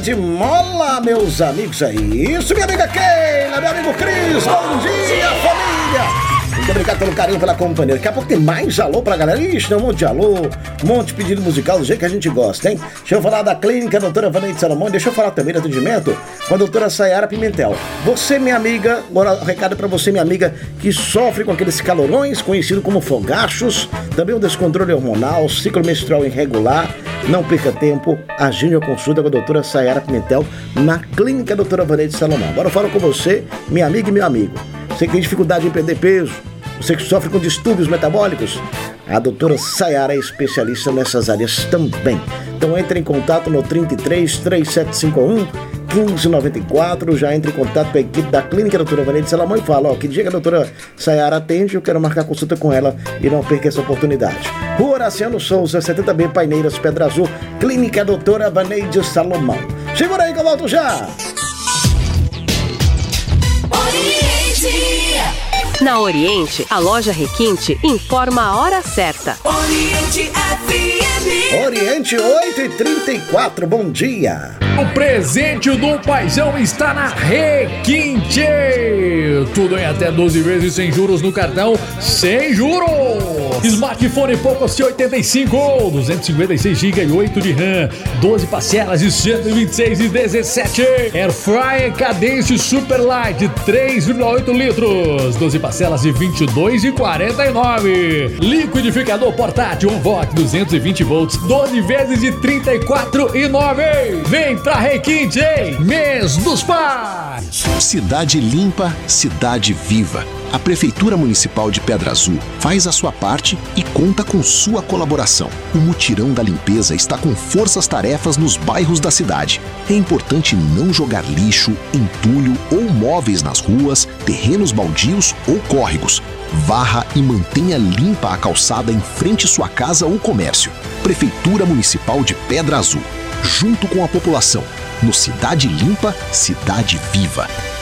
de mola, meus amigos, é isso, minha amiga Keila, meu amigo Cris, bom dia, família! Muito obrigado pelo carinho, pela companhia. Daqui a pouco tem mais alô pra galera. Ixi, tem um monte de alô, um monte de pedido musical do jeito que a gente gosta, hein? Deixa eu falar da clínica doutora Vaneide Salomão. Deixa eu falar também do atendimento com a doutora Sayara Pimentel. Você, minha amiga, agora um recado pra você, minha amiga, que sofre com aqueles calorões, conhecido como fogachos, também o descontrole hormonal, ciclo menstrual irregular. Não perca tempo, agende a consulta com a doutora Sayara Pimentel na clínica doutora Vaneide Salomão. Agora eu falo com você, minha amiga e meu amigo. Você que tem dificuldade em perder peso, você que sofre com distúrbios metabólicos, a doutora Sayara é especialista nessas áreas também. Então entre em contato no 33 3751 1594, já entre em contato com a equipe da clínica doutora Vaneide Salomão e fala, que dia que a doutora Sayara atende, eu quero marcar consulta com ela e não perca essa oportunidade. Rua Horaciano Souza, 70B, Paineiras, Pedra Azul, clínica doutora Vaneide Salomão. Segura aí que eu volto já! Na Oriente, a loja Requinte informa a hora certa. Oriente FM. Oriente 8h34, bom dia. O presente do paizão está na Requinte. Tudo em até 12 vezes sem juros no cartão, sem juros. Smartphone Poco C85, 256 GB e 8 de RAM, 12 parcelas de 126,17. Airfryer Cadence Superlight 3,8 litros, 12 parcelas de 22,49. Liquidificador portátil Onvoc 220 volts, 12 vezes de 34,9. Vem pra Requinte, hein? Mês dos Pais. Cidade limpa, cidade viva. A Prefeitura Municipal de Pedra Azul faz a sua parte e conta com sua colaboração. O mutirão da limpeza está com forças-tarefas nos bairros da cidade. É importante não jogar lixo, entulho ou móveis nas ruas, terrenos baldios ou córregos. Varra e mantenha limpa a calçada em frente à sua casa ou comércio. Prefeitura Municipal de Pedra Azul. Junto com a população. No Cidade Limpa, Cidade Viva.